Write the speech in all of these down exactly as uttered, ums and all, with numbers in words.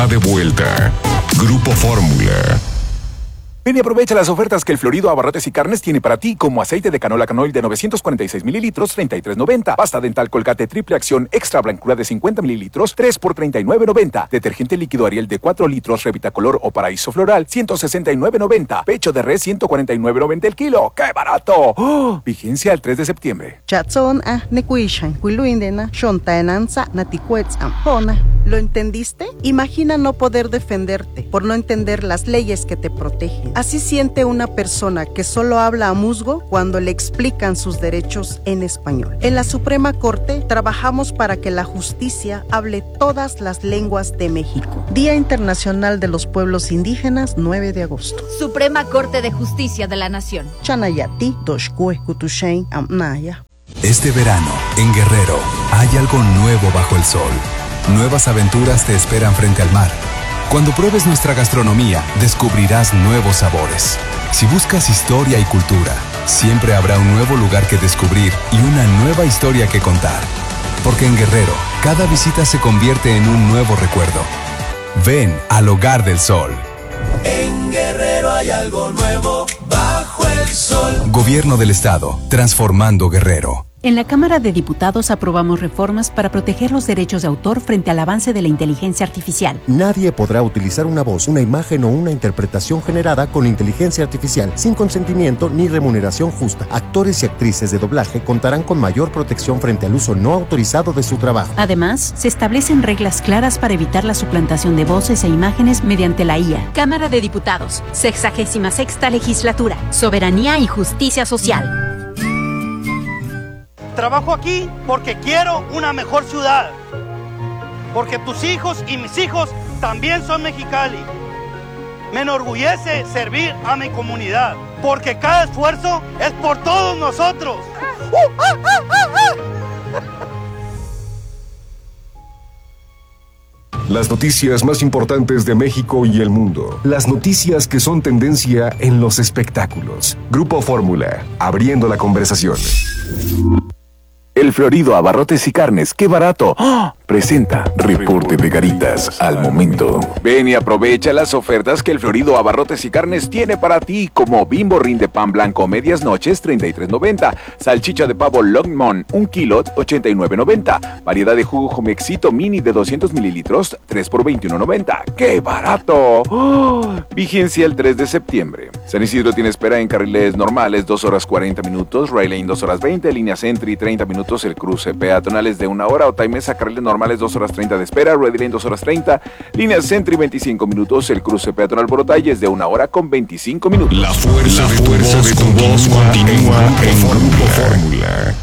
De vuelta. Grupo Fórmula. Ven y aprovecha las ofertas que el Florido Abarrotes y Carnes tiene para ti, como aceite de canola canoil de novecientos cuarenta y seis mililitros, treinta y tres noventa. Pasta dental Colgate triple acción extra blancura de cincuenta mililitros, tres por treinta y nueve noventa. Detergente líquido Ariel de cuatro litros, Revitacolor o Paraíso Floral, ciento sesenta y nueve noventa. Pecho de res, ciento cuarenta y nueve noventa el kilo. ¡Qué barato! ¡Oh! Vigencia el tres de septiembre. Chatson a nekuishan, kuiluindena, shontaenanza, naticuetzam, jona. ¿Lo entendiste? Imagina no poder defenderte por no entender las leyes que te protegen. Así siente una persona que solo habla a musgo cuando le explican sus derechos en español. En la Suprema Corte trabajamos para que la justicia hable todas las lenguas de México. Día Internacional de los Pueblos Indígenas, nueve de agosto. Suprema Corte de Justicia de la Nación. Chanayati, Doshkue, Kutushain, Amnaya. Este verano, en Guerrero, hay algo nuevo bajo el sol. Nuevas aventuras te esperan frente al mar. Cuando pruebes nuestra gastronomía, descubrirás nuevos sabores. Si buscas historia y cultura, siempre habrá un nuevo lugar que descubrir y una nueva historia que contar. Porque en Guerrero, cada visita se convierte en un nuevo recuerdo. Ven al Hogar del Sol. En Guerrero hay algo nuevo bajo el sol. Gobierno del Estado, transformando Guerrero. En la Cámara de Diputados aprobamos reformas para proteger los derechos de autor frente al avance de la inteligencia artificial. Nadie podrá utilizar una voz, una imagen o una interpretación generada con inteligencia artificial sin consentimiento ni remuneración justa. Actores y actrices de doblaje contarán con mayor protección frente al uso no autorizado de su trabajo. Además, se establecen reglas claras para evitar la suplantación de voces e imágenes mediante la I A. Cámara de Diputados, sexagésima sexta legislatura, soberanía y justicia social. Trabajo aquí porque quiero una mejor ciudad, porque tus hijos y mis hijos también son Mexicali. Me enorgullece servir a mi comunidad, porque cada esfuerzo es por todos nosotros. Las noticias más importantes de México y el mundo. Las noticias que son tendencia en los espectáculos. Grupo Fórmula, abriendo la conversación. El Florido Abarrotes y Carnes, ¡qué barato! ¡Oh! Presenta Reporte de Garitas al momento. Ven y aprovecha las ofertas que el Florido Abarrotes y Carnes tiene para ti, como Bimbo Rin de pan blanco medias noches, treinta y tres noventa. Salchicha de pavo Longmont, un kilo, ochenta y nueve noventa. Variedad de jugo Jomexito Mini de doscientos mililitros, tres por veintiuno noventa. ¡Qué barato! ¡Oh! Vigencia el tres de septiembre. San Isidro tiene espera en carriles normales, dos horas cuarenta minutos. Rail Lane, dos horas veinte. Línea Sentry, treinta minutos. El cruce peatonales de una hora. Otaimesa, carriles normales, dos horas treinta de espera. Ready Lane, dos horas treinta. Línea Sentry, veinticinco minutos. El cruce peatonal Borotay es de una hora con veinticinco minutos. La fuerza, La de, tu fuerza voz de tu voz continúa en, en Grupo Fórmula.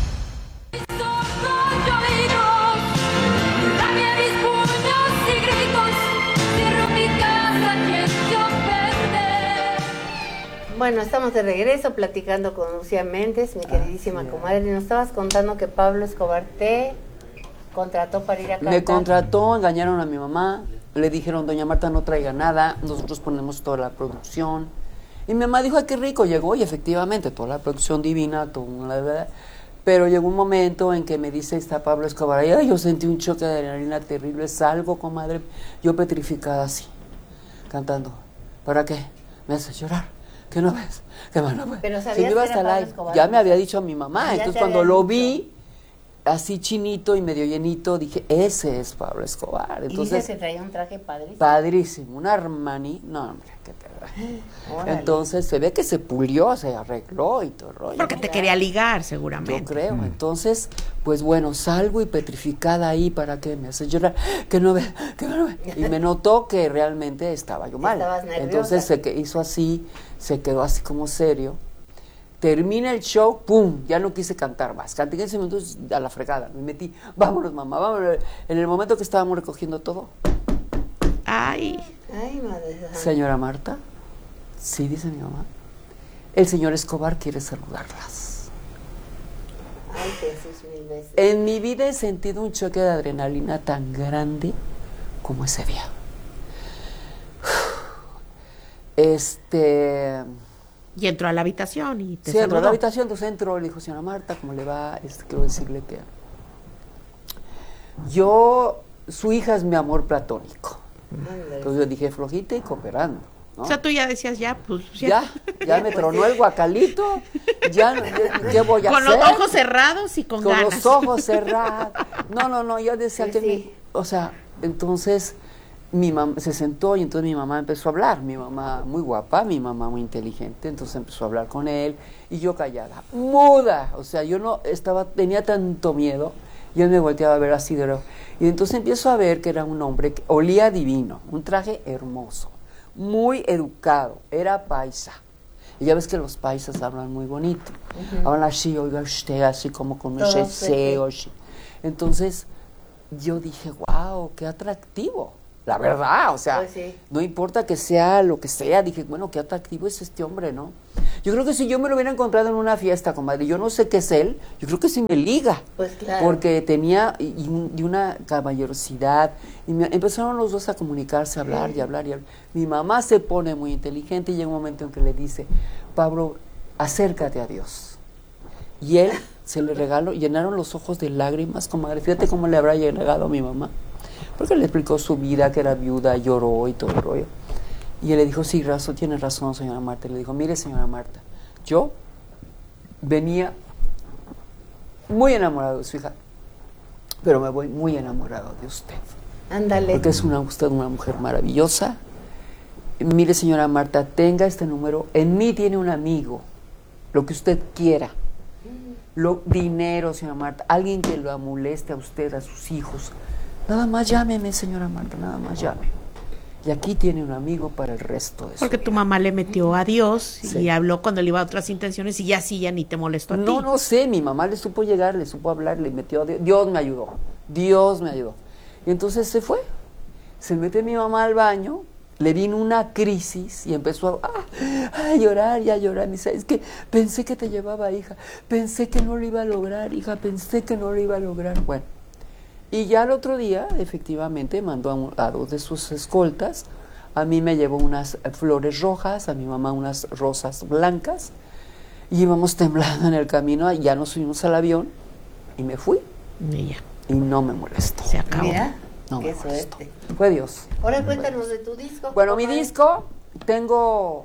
Bueno, estamos de regreso platicando con Lucía Méndez, mi queridísima ah, comadre. Nos estabas contando que Pablo Escobar te contrató para ir a cantar. Me contrató, engañaron a mi mamá, le dijeron, doña Marta, no traiga nada, nosotros ponemos toda la producción. Y mi mamá dijo, ay, qué rico, llegó y efectivamente toda la producción divina, toda la verdad. Pero llegó un momento en que me dice, está Pablo Escobar, y ay, yo sentí un choque de adrenalina terrible, salgo, comadre, yo petrificada así, cantando. ¿Para qué? Me hace llorar. ¿Qué no ves? ¿Qué más no ves? Pero sabías si que era Pablo Escobar. Ya me había dicho a mi mamá, ah, entonces cuando lo vi, así chinito y medio llenito, dije, ese es Pablo Escobar. Entonces, y dice que traía un traje padrísimo. Padrísimo, un Armani, no hombre, qué te Entonces se ve que se pulió, se arregló y todo el rollo. Porque te quería ligar, seguramente. Yo creo, mm. entonces, pues bueno, salgo y petrificada ahí, ¿para qué? Me hace llorar, que no ve, que no ve. Y me notó que realmente estaba yo mal. Estabas nerviosa. Entonces se que hizo así, se quedó así como serio. Termina el show, ¡pum! Ya no quise cantar más. Canté quince minutos a la fregada. Me metí, vámonos, mamá, vámonos. En el momento que estábamos recogiendo todo. ¡Ay! ¡Ay, madre! Señora Marta, sí, dice mi mamá, el señor Escobar quiere saludarlas. ¡Ay, Jesús, mil veces! En mi vida he sentido un choque de adrenalina tan grande como ese día. Este... Y entró a la habitación y te Sí, saludó. entró a la habitación, entonces entró, le dijo, señora Marta, ¿cómo le va? Este, quiero decirle que yo, su hija es mi amor platónico. Entonces yo dije flojita y cooperando, ¿no? O sea, tú ya decías, ya, pues ya. Ya, ya me tronó el guacalito, ya, ¿qué voy a con hacer? Con los ojos cerrados y con, con ganas. Con los ojos cerrados. No, no, no, yo decía sí, que sí. Mi, o sea, entonces mi mamá se sentó y entonces mi mamá empezó a hablar, mi mamá muy guapa, mi mamá muy inteligente, entonces empezó a hablar con él y yo callada, muda, o sea, yo no estaba, tenía tanto miedo, y él me volteaba a ver así de nuevo, y entonces empiezo a ver que era un hombre que olía divino, un traje hermoso, muy educado, era paisa, y ya ves que los paisas hablan muy bonito, uh-huh. hablan así, oiga usted, así como con un deseo, así. Entonces yo dije, wow, qué atractivo. La verdad, o sea, pues sí. no importa que sea lo que sea, dije, bueno, qué atractivo es este hombre, ¿no? Yo creo que si yo me lo hubiera encontrado en una fiesta, comadre, yo no sé qué es él, yo creo que sí me liga. Pues claro. Porque tenía y, y una caballerosidad, y me, empezaron los dos a comunicarse, a hablar y hablar y hablar. Mi mamá se pone muy inteligente y llega un momento en que le dice, Pablo, acércate a Dios. Y él se le regaló, llenaron los ojos de lágrimas, comadre, fíjate cómo le habrá llegado a mi mamá. Porque le explicó su vida, que era viuda, lloró y todo el rollo. Y él le dijo, sí, razón, tiene razón, señora Marta. Y le dijo, mire, señora Marta, yo venía muy enamorado de su hija, pero me voy muy enamorado de usted. Ándale. Porque es una, usted una mujer maravillosa. Mire, señora Marta, tenga este número. En mí tiene un amigo, lo que usted quiera. Lo, dinero, señora Marta, alguien que lo moleste a usted, a sus hijos. Nada más llámeme, señora Marta, nada más llame. Y aquí tiene un amigo para el resto de su Porque vida. tu mamá le metió a Dios sí. y habló cuando le iba a otras intenciones y ya sí, ya ni te molestó a no, ti. No, no sé, mi mamá le supo llegar, le supo hablar, le metió a Dios. Dios me ayudó, Dios me ayudó. Y entonces se fue. Se mete mi mamá al baño, le vino una crisis y empezó a, ah, a llorar y a llorar. Me dice, es que pensé que te llevaba, hija, pensé que no lo iba a lograr, hija, pensé que no lo iba a lograr. Bueno. Y ya el otro día, efectivamente, mandó a, un, a dos de sus escoltas. A mí me llevó unas flores rojas, a mi mamá unas rosas blancas. Y íbamos temblando en el camino, ya nos subimos al avión y me fui. Y ya. Y no me molestó. Se acabó. Mira, no qué me molestó. suerte. Fue Dios. Ahora cuéntanos de tu disco. Bueno, mi disco, tengo,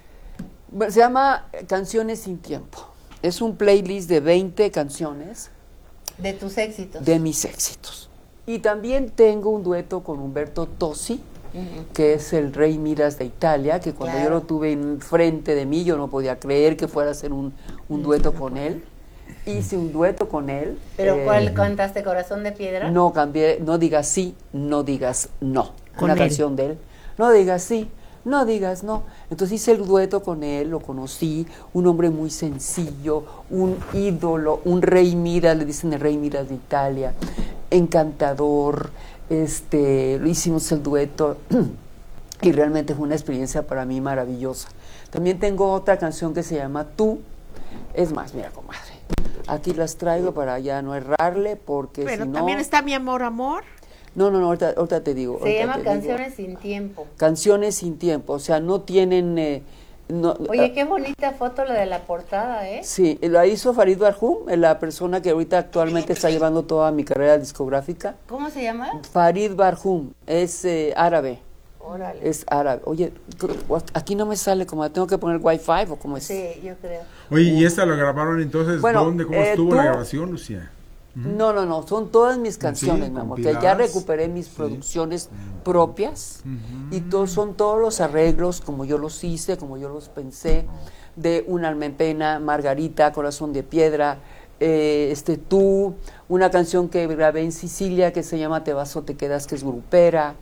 se llama Canciones sin Tiempo. Es un playlist de veinte canciones. De tus éxitos. De mis éxitos. Y también tengo un dueto con Umberto Tozzi, uh-huh. que es el rey Midas de Italia, que cuando claro. yo lo tuve enfrente de mí, yo no podía creer que fuera a hacer un, un dueto con él. Hice un dueto con él. ¿Pero eh, cuál cantaste? ¿Corazón de Piedra? No, cambié, no digas sí, no digas no. Con Una él. canción de él. No digas sí, no digas no. Entonces hice el dueto con él, lo conocí, un hombre muy sencillo, un ídolo, un rey Midas, le dicen el rey Midas de Italia, encantador, este, lo hicimos el dueto y realmente fue una experiencia para mí maravillosa. También tengo otra canción que se llama Tú, es más, mira, comadre, aquí las traigo para ya no errarle, porque Pero si no... también está Mi Amor, Amor. No, no, no, ahorita, ahorita te digo. Se llama te Canciones digo. sin Tiempo. Canciones sin tiempo, o sea, no tienen... Eh, no, Oye, qué bonita foto la de la portada, ¿eh? Sí, la hizo Farid Barhum, la persona que ahorita actualmente está llevando toda mi carrera discográfica. ¿Cómo se llama? Farid Barhum, es eh, árabe. Órale. Es árabe. Oye, aquí no me sale, como tengo que poner wifi o cómo es. Sí, yo creo. Oye, ¿y esta lo grabaron entonces? Bueno, ¿Dónde? ¿Cómo eh, estuvo tú, la grabación, Lucía? Uh-huh. No, no, no, son todas mis canciones, sí, mi amor, que ya recuperé mis sí. producciones propias uh-huh. y todos son todos los arreglos como yo los hice, como yo los pensé, de Un alma en pena, Margarita, Corazón de Piedra, eh, este Tú, una canción que grabé en Sicilia que se llama Te vas o te quedas, que es grupera.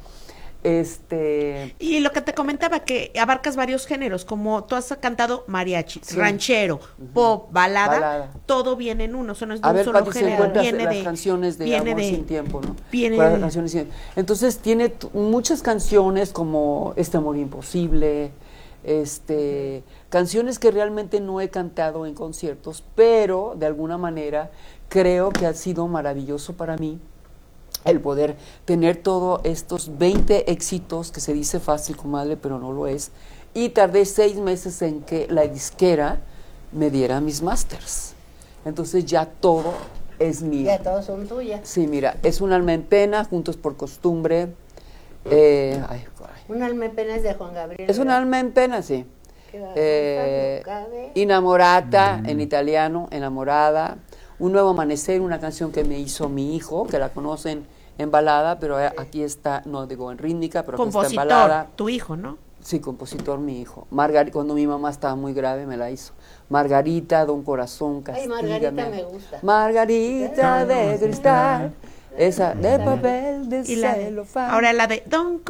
Este y lo que te comentaba, que abarcas varios géneros, como tú has cantado mariachi, sí. ranchero, uh-huh. pop, balada, balada, todo viene en uno, o sea, no es de a un ver, solo Pati, género, viene las de canciones de viene Amor de, sin Tiempo, ¿no? Viene de, canciones sin, entonces tiene t- muchas canciones como Este amor imposible, este canciones que realmente no he cantado en conciertos, pero de alguna manera creo que ha sido maravilloso para mí el poder tener todos estos veinte éxitos, que se dice fácil, comadre, pero no lo es, y tardé seis meses en que la disquera me diera mis masters. Entonces ya todo es mío. Ya todos son tuyas. Sí, mira, es Un alma en pena, Juntos por costumbre, Eh, ay, Un alma en pena es de Juan Gabriel. es un alma en pena, sí. Eh, Innamorata, en italiano, enamorada. Un nuevo amanecer, una canción que me hizo mi hijo, que la conocen en balada, pero aquí está, no digo en rítmica, pero aquí está en balada. Compositor, tu hijo, ¿no? Sí, compositor, mi hijo. Margarita, cuando mi mamá estaba muy grave, me la hizo. Margarita, Don Corazón, castígame. Ay, Margarita me gusta. Margarita de cristal, esa de papel de Y la de- celofán. ahora la de Don